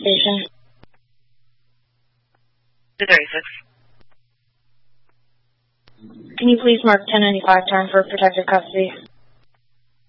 station. 236. Can you please mark 1095 time for protective custody?